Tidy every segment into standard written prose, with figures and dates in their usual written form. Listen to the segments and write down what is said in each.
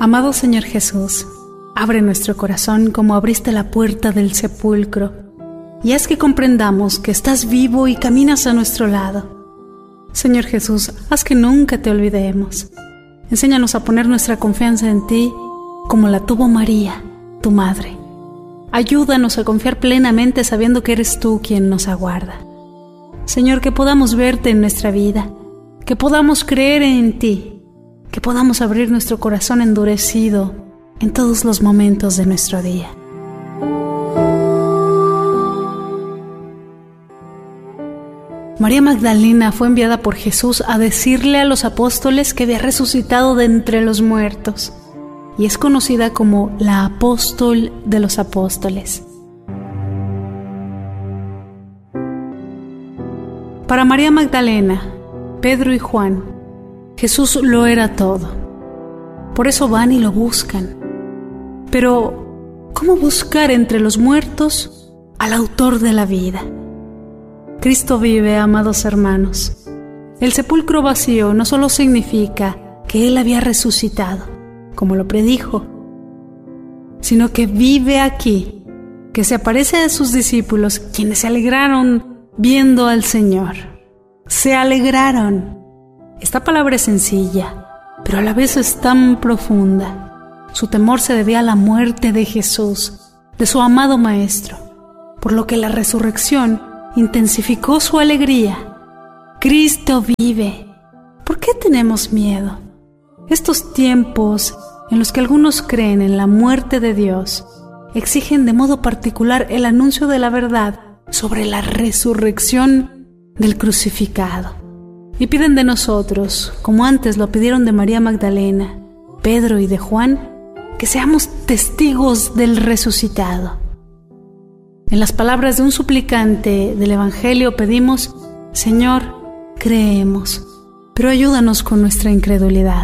Amado Señor Jesús, abre nuestro corazón como abriste la puerta del sepulcro y haz que comprendamos que estás vivo y caminas a nuestro lado. Señor Jesús, haz que nunca te olvidemos. Enséñanos a poner nuestra confianza en ti como la tuvo María, tu madre. Ayúdanos a confiar plenamente sabiendo que eres tú quien nos aguarda. Señor, que podamos verte en nuestra vida, que podamos creer en ti, que podamos abrir nuestro corazón endurecido en todos los momentos de nuestro día. María Magdalena fue enviada por Jesús a decirle a los apóstoles que había resucitado de entre los muertos y es conocida como la apóstol de los apóstoles. Para María Magdalena, Pedro y Juan, Jesús lo era todo. Por eso van y lo buscan. Pero, ¿cómo buscar entre los muertos al autor de la vida? Cristo vive, amados hermanos. El sepulcro vacío no solo significa que Él había resucitado, como lo predijo, sino que vive aquí, que se aparece a sus discípulos, quienes se alegraron viendo al Señor. Se alegraron. Esta palabra es sencilla, pero a la vez es tan profunda. Su temor se debía a la muerte de Jesús, de su amado Maestro, por lo que la resurrección intensificó su alegría. Cristo vive. ¿Por qué tenemos miedo? Estos tiempos en los que algunos creen en la muerte de Dios exigen de modo particular el anuncio de la verdad sobre la resurrección del crucificado. Y piden de nosotros, como antes lo pidieron de María Magdalena, Pedro y de Juan, que seamos testigos del resucitado. En las palabras de un suplicante del Evangelio pedimos: Señor, creemos, pero ayúdanos con nuestra incredulidad.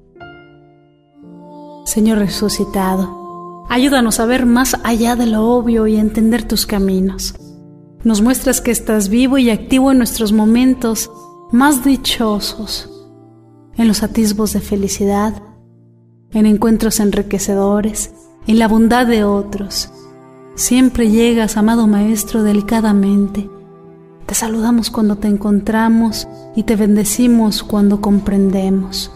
Señor resucitado, ayúdanos a ver más allá de lo obvio y a entender tus caminos. Nos muestras que estás vivo y activo en nuestros momentos más dichosos, en los atisbos de felicidad, en encuentros enriquecedores, en la bondad de otros. Siempre llegas, amado Maestro, delicadamente. Te saludamos cuando te encontramos y te bendecimos cuando comprendemos.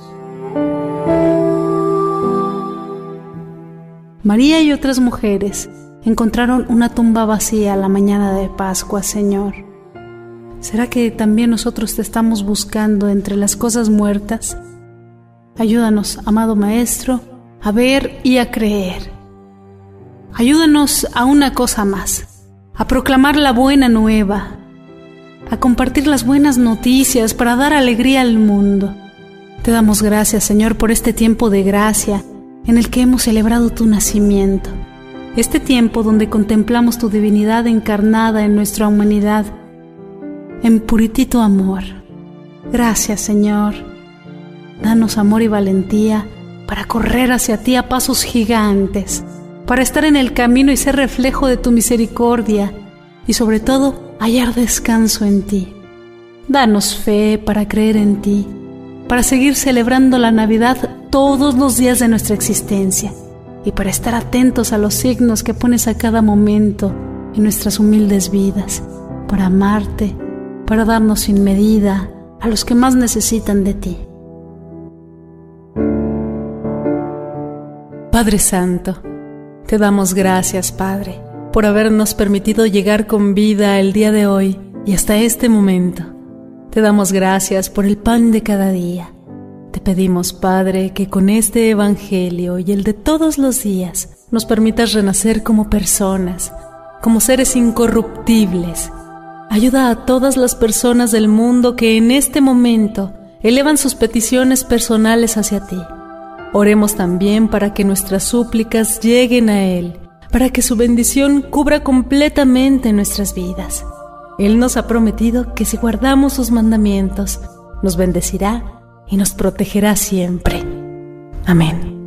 María y otras mujeres encontraron una tumba vacía la mañana de Pascua, Señor. ¿Será que también nosotros te estamos buscando entre las cosas muertas? Ayúdanos, amado Maestro, a ver y a creer. Ayúdanos a una cosa más, a proclamar la buena nueva, a compartir las buenas noticias para dar alegría al mundo. Te damos gracias, Señor, por este tiempo de gracia en el que hemos celebrado tu nacimiento. Este tiempo donde contemplamos tu divinidad encarnada en nuestra humanidad, en puritito amor. Gracias, Señor. Danos amor y valentía para correr hacia ti a pasos gigantes, para estar en el camino y ser reflejo de tu misericordia y sobre todo hallar descanso en ti. Danos fe para creer en ti, para seguir celebrando la Navidad todos los días de nuestra existencia y para estar atentos a los signos que pones a cada momento en nuestras humildes vidas, para amarte, para darnos sin medida a los que más necesitan de ti. Padre Santo, te damos gracias, Padre, por habernos permitido llegar con vida el día de hoy y hasta este momento. Te damos gracias por el pan de cada día. Te pedimos, Padre, que con este Evangelio y el de todos los días nos permitas renacer como personas, como seres incorruptibles. Ayuda a todas las personas del mundo que en este momento elevan sus peticiones personales hacia ti. Oremos también para que nuestras súplicas lleguen a Él, para que su bendición cubra completamente nuestras vidas. Él nos ha prometido que si guardamos sus mandamientos, nos bendecirá y nos protegerá siempre. Amén.